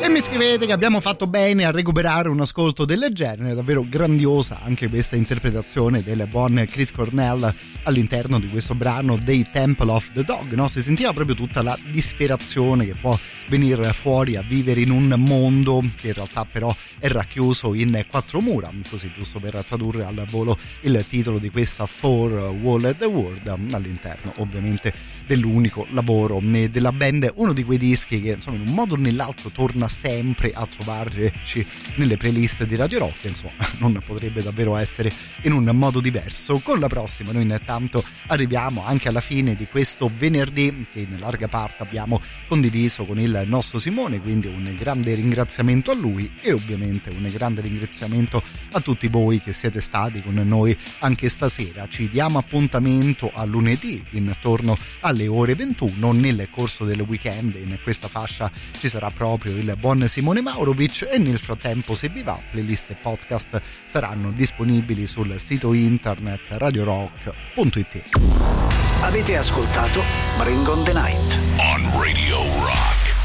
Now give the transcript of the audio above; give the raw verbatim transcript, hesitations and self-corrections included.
E mi scrivete che abbiamo fatto bene a recuperare un ascolto del genere, davvero grandiosa anche questa interpretazione del buon Chris Cornell all'interno di questo brano dei Temple of the Dog, no? Si sentiva proprio tutta la disperazione che può venire fuori a vivere in un mondo che in realtà però è racchiuso in quattro mura, così giusto per tradurre al volo il titolo di questa Four Walled World, all'interno ovviamente dell'unico lavoro della band, uno di quei dischi che insomma in un modo o nell'altro torna sempre a trovarci nelle playlist di Radio Rock, insomma non potrebbe davvero essere in un modo diverso. Con la prossima noi intanto arriviamo anche alla fine di questo venerdì che in larga parte abbiamo condiviso con il nostro Simone, quindi un grande ringraziamento a lui e ovviamente un grande ringraziamento a tutti voi che siete stati con noi anche stasera. Ci diamo appuntamento a lunedì intorno alle ore ventuno. Nel corso del weekend in questa fascia ci sarà proprio il buon Simone Maurovic e nel frattempo, se vi va, playlist e podcast saranno disponibili sul sito internet radio rock punto it. Avete ascoltato Bring on the Night on Radio Rock.